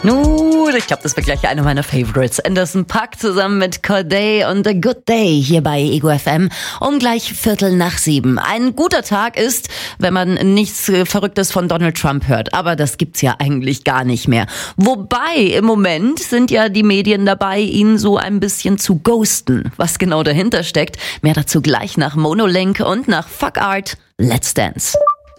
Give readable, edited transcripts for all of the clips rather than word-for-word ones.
Ich glaube, das wird gleich einer meiner Favorites. Anderson .Paak zusammen mit Corday und A Good Day hier bei Ego FM um gleich 6:45. Ein guter Tag ist, wenn man nichts Verrücktes von Donald Trump hört. Aber das gibt's ja eigentlich gar nicht mehr. Wobei, im Moment sind ja die Medien dabei, ihn so ein bisschen zu ghosten. Was genau dahinter steckt, mehr dazu gleich nach Monolink und nach Fuck Art. Let's Dance.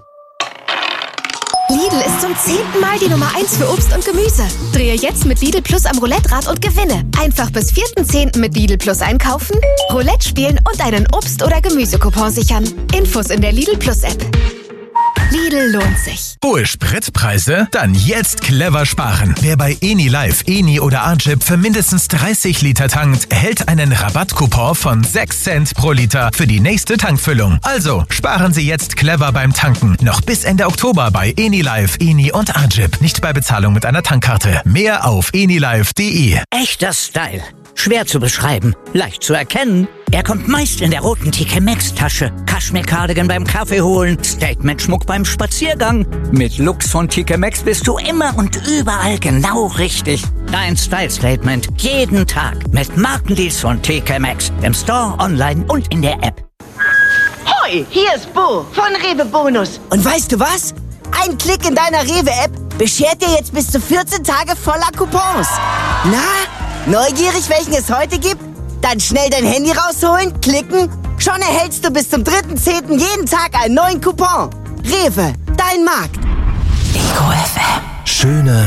Lidl ist zum 10. Mal die Nummer 1 für Obst und Gemüse. Drehe jetzt mit Lidl Plus am Roulette-Rad und gewinne. Einfach bis 4.10. mit Lidl Plus einkaufen, Roulette spielen und einen Obst- oder Gemüsecoupon sichern. Infos in der Lidl Plus App. Lidl lohnt sich. Hohe Spritpreise? Dann jetzt clever sparen. Wer bei EniLife, Eni oder Arjip für mindestens 30 Liter tankt, erhält einen Rabattcoupon von 6 Cent pro Liter für die nächste Tankfüllung. Also sparen Sie jetzt clever beim Tanken. Noch bis Ende Oktober bei EniLife, Eni und Arjip. Nicht bei Bezahlung mit einer Tankkarte. Mehr auf enilife.de. Echter Style. Schwer zu beschreiben, leicht zu erkennen. Er kommt meist in der roten TK Maxx Tasche. Kaschmir-Cardigan beim Kaffee holen, Statement-Schmuck beim Spaziergang. Mit Looks von TK Maxx bist du immer und überall genau richtig. Dein Style-Statement jeden Tag mit Markendeals von TK Maxx. Im Store, online und in der App. Hoi, hier ist Bo von Rewe Bonus. Und weißt du was? Ein Klick in deiner Rewe-App beschert dir jetzt bis zu 14 Tage voller Coupons. Na, neugierig, welchen es heute gibt? Dann schnell dein Handy rausholen, klicken. Schon erhältst du bis zum 3.10. jeden Tag einen neuen Coupon. Rewe, dein Markt. Ego FM. Schöne